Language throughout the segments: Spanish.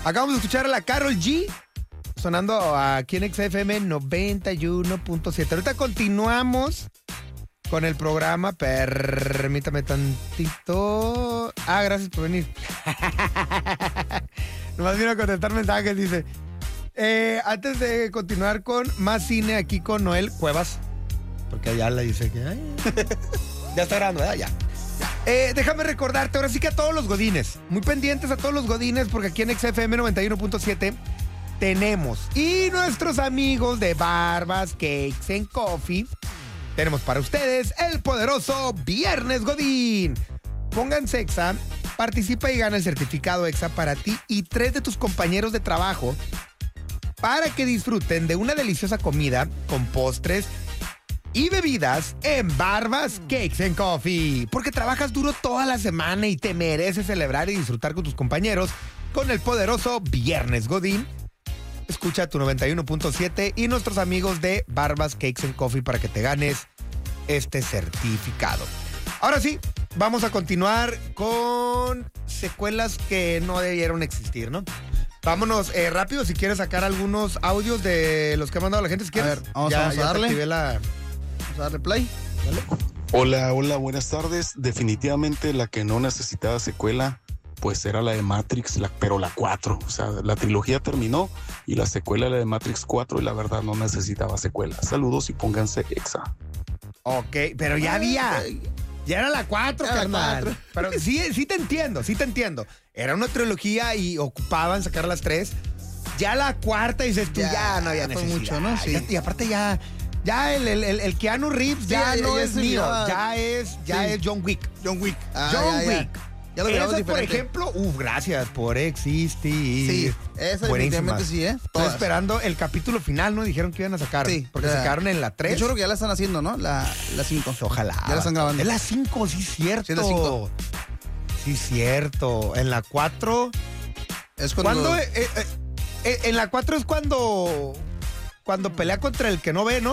Acabamos de escuchar a la Karol G sonando aquí en XFM 91.7. Ahorita continuamos con el programa. Permítame tantito. Gracias por venir. Nomás vino a contestar mensajes, dice. Antes de continuar con más cine aquí con Noel Cuevas, porque allá le dice que ya está grabando, ¿verdad? Ya. Déjame recordarte ahora sí que a todos los godines, muy pendientes a todos los godines, porque aquí en XFM 91.7 tenemos, y nuestros amigos de Barbas Cakes and Coffee, tenemos para ustedes el poderoso Viernes Godín. Pónganse EXA, participa y gana el certificado EXA para ti y 3 de tus compañeros de trabajo para que disfruten de una deliciosa comida con postres y bebidas en Barbas Cakes and Coffee. Porque trabajas duro toda la semana y te mereces celebrar y disfrutar con tus compañeros con el poderoso Viernes Godín. Escucha tu 91.7 y nuestros amigos de Barbas Cakes and Coffee para que te ganes este certificado. Ahora sí, vamos a continuar con secuelas que no debieron existir, ¿no? Vámonos rápido, si quieres sacar algunos audios de los que ha mandado la gente, si quieres. A ver, vamos a darle. Vamos a darle play. Dale. Hola, buenas tardes. Definitivamente la que no necesitaba secuela, pues era la de Matrix, pero la 4. O sea, la trilogía terminó y la secuela, la de Matrix 4, y la verdad no necesitaba secuela. Saludos y pónganse EXA. Ok, pero ya había. Ya era la 4, carnal. Pero sí te entiendo. Era una trilogía y ocupaban sacar las 3. Ya la 4 dices tú, ya no había necesidad. Mucho, ¿no? Sí. Y aparte ya el Keanu Reeves ya no es mío. Ya es John Wick. John Wick. John Wick. Ya lo grabamos diferente. Por ejemplo, gracias por existir. Sí, esa definitivamente sí, Estoy esperando el capítulo final, ¿no? Dijeron que iban a sacar. Sí. Porque sacaron en la 3. Yo creo que ya la están haciendo, ¿no? La 5. Ojalá. Ya la están grabando. Es la 5, sí, cierto. Sí, es la 5. Sí, cierto. En la 4. Es cuando. En la 4 es cuando pelea contra el que no ve, ¿no?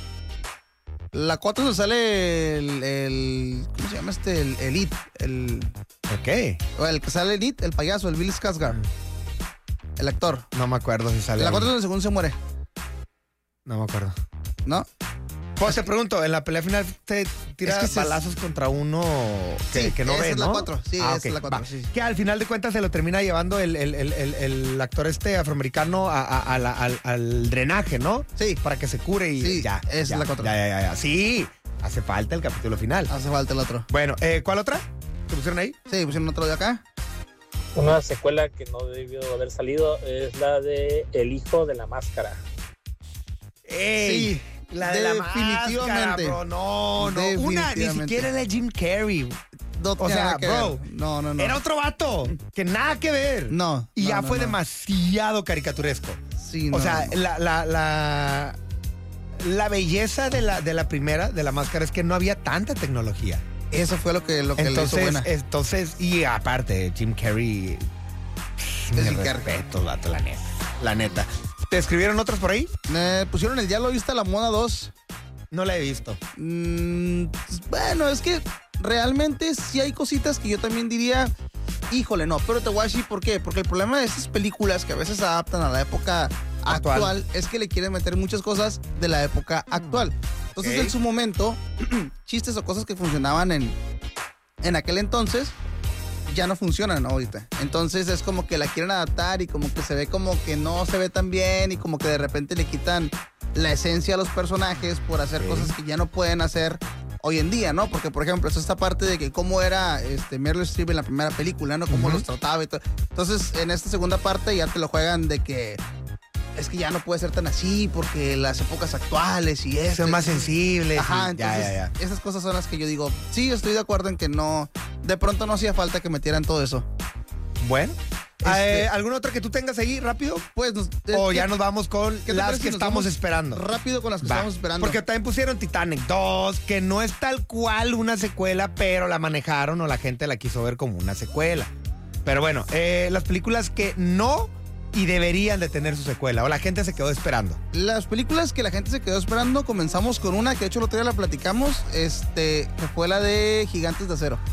La 4 se sale el ¿cómo se llama el It? ¿Qué? El que sale el It, el payaso, el Bill Skarsgård. El actor. No me acuerdo si sale. En la 4 es donde según se muere. No me acuerdo. ¿No? Pues te pregunto, en la pelea final te tira balazos contra uno que no ve, es ¿no? La 4. Sí, es la 4. Sí. Que al final de cuentas se lo termina llevando el actor afroamericano al drenaje, ¿no? Sí. Para que se cure y sí, ya. Es la 4. Ya. Sí, hace falta el capítulo final. Hace falta el otro. Bueno, ¿cuál otra? ¿Te pusieron ahí? Sí, pusieron otro de acá. Una secuela que no debió haber salido es la de El hijo de la máscara. ¡Ey! Sí. La de definitivamente. La máscara, bro. No. Una ni siquiera era Jim Carrey. O sea, bro. No. Era otro vato que nada que ver. No. Y ya fue demasiado caricaturesco. Sí, o sea, la belleza de la primera, de la máscara, es que no había tanta tecnología. Eso fue lo que le hizo buena. Entonces, y aparte, Jim Carrey. Es respeto, vato, la neta. ¿Te escribieron otras por ahí? Pusieron el Ya lo viste a la moda 2. No la he visto. Bueno, es que realmente sí hay cositas que yo también diría, híjole, no, pero te voy a decir por qué. Porque el problema de estas películas que a veces se adaptan a la época actual es que le quieren meter muchas cosas de la época actual. Entonces, en su momento, chistes o cosas que funcionaban en aquel entonces ya no funcionan ahorita. Entonces es como que la quieren adaptar y como que se ve como que no se ve tan bien y como que de repente le quitan la esencia a los personajes por hacer cosas que ya no pueden hacer hoy en día, ¿no? Porque, por ejemplo, es esta parte de que cómo era Meryl Streep en la primera película, ¿no? Cómo los trataba y todo. Entonces, en esta segunda parte ya te lo juegan de que es que ya no puede ser tan así porque las épocas actuales y eso. Son más sensibles. Ajá, entonces esas cosas son las que yo digo, sí, estoy de acuerdo en que no, de pronto no hacía falta que metieran todo eso. Bueno. ¿Alguna otra que tú tengas ahí rápido? Pues ya nos vamos con las que estamos esperando. Rápido con las que estamos esperando. Porque también pusieron Titanic 2, que no es tal cual una secuela, pero la manejaron o la gente la quiso ver como una secuela. Pero bueno, las películas que no y deberían de tener su secuela, o la gente se quedó esperando. Las películas que la gente se quedó esperando, comenzamos con una que de hecho el otro día la platicamos, que fue la de Gigantes de Acero.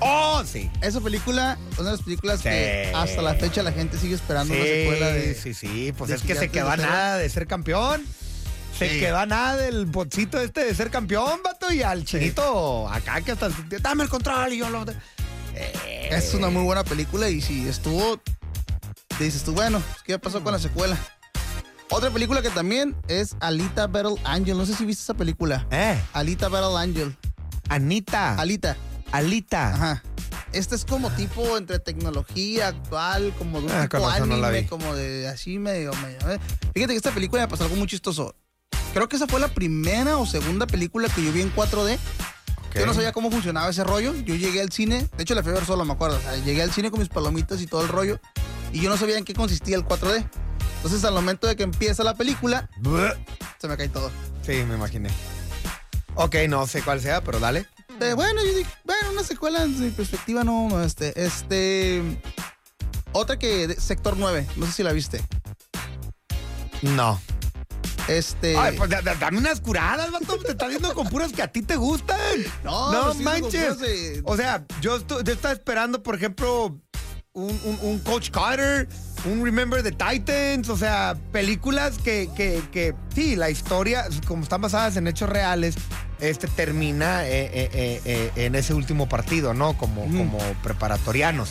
Oh, sí. Esa película, una de las películas que hasta la fecha la gente sigue esperando una secuela de... Sí, pues de es que se Gigantes quedó a de Acero. nada de ser campeón. Se quedó a nada del botcito de ser campeón, vato, y al chinito acá que hasta dame el control y yo lo... Es una muy buena película y si estuvo... Dices tú, bueno, ¿qué pasó con la secuela? Otra película que también es Alita Battle Angel. No sé si viste esa película. Alita Battle Angel. Anita. Alita. Ajá. Este es como tipo entre tecnología actual, como de un tipo con eso no la anime, vi. como de así medio. Fíjate que esta película me pasó algo muy chistoso. Creo que esa fue la primera o segunda película que yo vi en 4D. Ok. Yo no sabía cómo funcionaba ese rollo. Yo llegué al cine, de hecho la fui a ver solo, me acuerdo. O sea, llegué al cine con mis palomitas y todo el rollo. Y yo no sabía en qué consistía el 4D. Entonces al momento de que empieza la película, se me cae todo. Sí, me imaginé. Ok, no sé cuál sea, pero dale. Bueno, yo dije, bueno, una secuela en mi perspectiva no, otra que Sector 9, no sé si la viste. No. Ay, pues dame unas curadas, vato. Te estás viendo con puras que a ti te gustan. No sí, manches. de... O sea, yo estaba esperando, por ejemplo, un Coach Carter, un Remember the Titans. O sea, películas que sí, la historia, como están basadas en hechos reales, termina en ese último partido, ¿no? Como preparatorianos.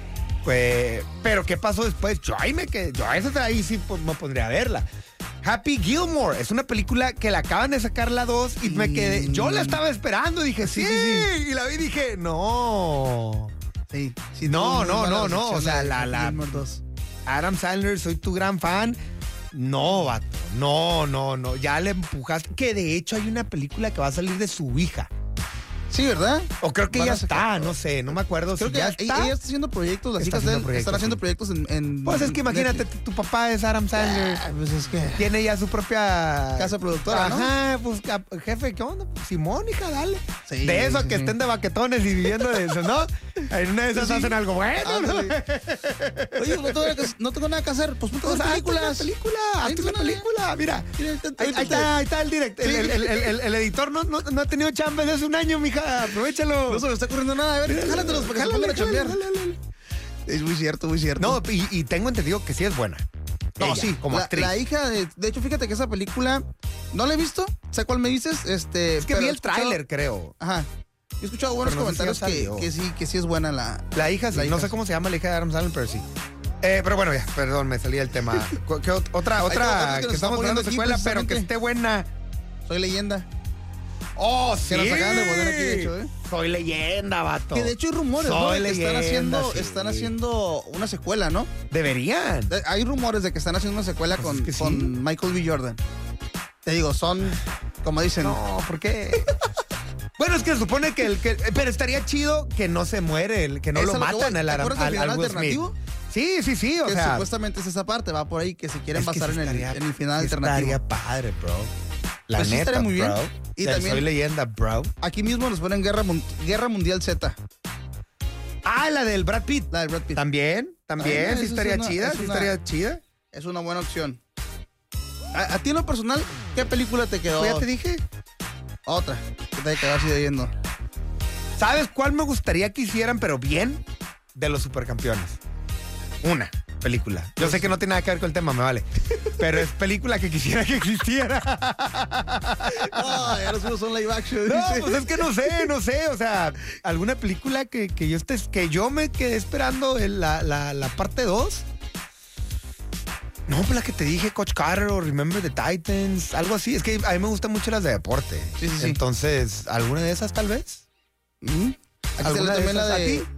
Pero ¿qué pasó después? Yo esa ahí sí pues, me pondría a verla. Happy Gilmore es una película que la acaban de sacar la 2 y me quedé. Yo la estaba esperando, dije sí. Y la vi y dije, no. Sí, no. O sea, Gilmore 2. Adam Sandler, soy tu gran fan. No, vato. No. Ya le empujaste. Que de hecho hay una película que va a salir de su hija. Sí, ¿verdad? O creo que ya está, no sé, no me acuerdo. Creo si que ya ella está haciendo proyectos, las hijas de él están haciendo proyectos en pues es que imagínate, tu papá es Adam Sandler. Pues es que Tiene ya su propia casa productora, ¿no? Ajá, pues jefe, ¿qué onda? Simón, hija, dale. Sí, de eso sí, que sí. estén de baquetones y viviendo de eso, ¿no? En una de esas Sí. hacen algo bueno, ¿no? Oye, no tengo nada que hacer, pues ponte a ver películas. Hazte una película, mira. Ahí está el direct. Sí. El editor no ha tenido chamba desde hace un año, mija. Aprovechalo. No se me está ocurriendo nada. A ver, jálatelos para que se pongan a chambear. Jálale. Es muy cierto, muy cierto. No, y tengo entendido que sí es buena. No, Ella, sí, como actriz. La hija de hecho, fíjate que esa película no la he visto, sé cuál me dices, Es que pero vi he el escuchado- tráiler, creo. Ajá. He escuchado buenos Pero no sé si ya comentarios salió. que sí es buena la La hija, sí. La No hija, sé cómo se llama la hija de Adam Sandler, pero sí. Pero bueno, ya, perdón, me salí del tema. ¿Qué otra otra que que nos estamos están poniendo hablando de aquí, secuela, pero que precisamente. esté buena? Soy Leyenda. ¡Oh, sí! Que nos acaban de poner aquí, de hecho, Soy leyenda, vato. Que de hecho hay rumores, ¿no? Soy De que leyenda, están sí. haciendo una secuela, ¿no? Deberían. Hay rumores de que están haciendo una secuela Pues es que sí. con Michael B. Jordan. Te digo, son, como dicen, No, ¿por qué? Bueno, es que se supone que pero estaría chido que no se muere, que no Eso lo es lo que matan voy. al ¿Te acuerdas del final Will Smith. alternativo? Sí, o que sea. supuestamente es esa parte, va por ahí, que se quieren es que basar sí en estaría- el final sí alternativo. Estaría padre, bro. La Pues sí, neta, estaría muy bien. bro. Y Del también- Soy leyenda, bro. Aquí mismo nos ponen Guerra Mundial Z, Ah, la del Brad Pitt. la de Brad Pitt. También, Eso sí es estaría una- chida, es sí una- estaría chida. Es una buena opción. A ti en lo personal, ¿qué película te quedó? Pues ya te dije. Otra, que te quedó así de viendo. ¿Sabes cuál me gustaría que hicieran, pero bien? De los supercampeones. Una película. Yo sé que no tiene nada que ver con el tema, me vale. Pero es película que quisiera que existiera. No, ya los son live action. No, dice. pues es que no sé. O sea, alguna película que yo me quedé esperando en la parte 2. No, pues la que te dije, Coach Carter o Remember the Titans, algo así. Es que a mí me gustan mucho las de deporte. Sí. Entonces, ¿alguna de esas tal vez? Aquí sale ¿Alguna de también la esas de... a ti?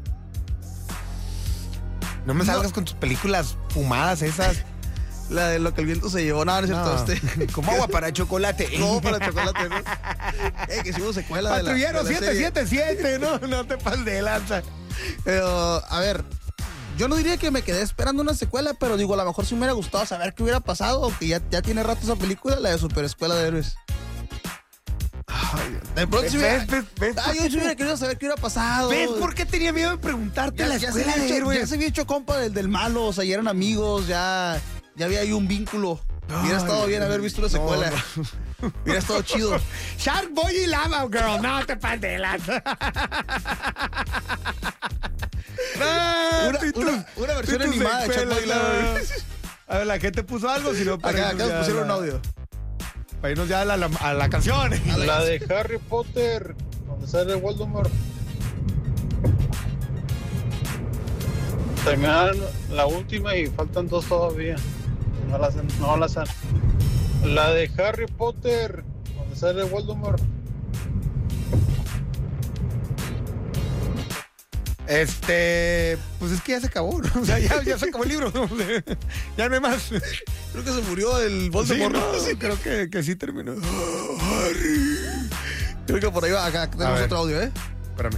No me No. salgas con tus películas fumadas esas. La de Lo que el viento se llevó. No, no es cierto. No. Como agua para chocolate. No, para chocolate, ¿no? Que sí hubo secuela de la Patrullero de la serie. 777, no te pases de lanza. Pero, a ver, yo no diría que me quedé esperando una secuela, pero digo, a lo mejor sí me hubiera gustado saber qué hubiera pasado, o que ya tiene rato esa película, la de Super Escuela de Héroes. De pronto sí ¿Ves? yo sí hubiera querido saber qué hubiera pasado. ¿Ves por qué tenía miedo de preguntarte la Ya se escuela había de hecho, héroes? ya se había hecho compa del malo, o sea, ya eran amigos, ya había ahí un vínculo. Hubiera estado bien haber visto la secuela. Mira, es todo chido. Shark Boy y Lava Girl. No te pandelas. Una versión animada de Shark Boy y Lava. A ver, la gente puso algo, si no, Acá nos pusieron un audio. Para irnos ya a la canción. La de Harry Potter, donde sale Voldemort. Terminaron la última y faltan 2 todavía. No las han. La de Harry Potter, donde sale Voldemort. Pues es que ya se acabó, ¿no? O sea, ya se acabó el libro, ¿no? Ya no hay más. Creo que se murió el Voldemort. Sí, creo que sí terminó. Creo que por ahí va. Acá tenemos otro audio, Espérame.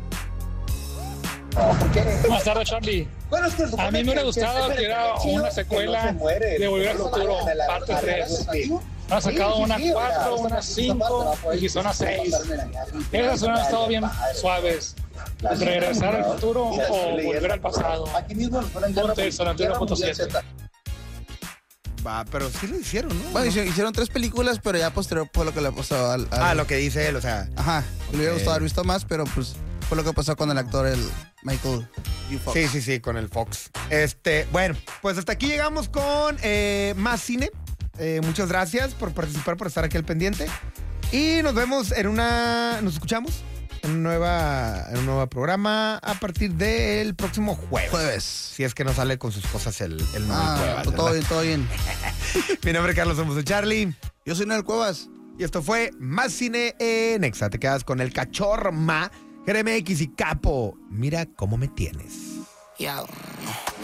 Buenas tardes, Charlie. A mí me hubiera gustado que era una secuela de Volver al Futuro, parte 3. Han sacado una 4, una 5 y quizá una 6. Esas han estado bien suaves. Regresar al futuro o volver al pasado. Ponte San Antonio 1.7. Va, pero sí lo hicieron, ¿no? Bueno, hicieron 3 películas, pero ya posterior fue lo que le pasó al... lo que dice él, o sea. Ajá, le hubiera gustado haber visto más, pero pues fue lo que pasó con el actor, el Michael J. Fox. Sí, con el Fox. Bueno, pues hasta aquí llegamos con más cine. Muchas gracias por participar, por estar aquí al pendiente. Y nos vemos nos escuchamos en un nuevo programa a partir del próximo jueves. Si es que no sale con sus cosas el nuevo Cuevas. Todo bien. Mi nombre es Carlos, somos de Charlie. Yo soy Noel Cuevas. Y esto fue Más Cine en Exa. Te quedas con el Cachorma, GRMX y Capo. Mira cómo me tienes. Ya.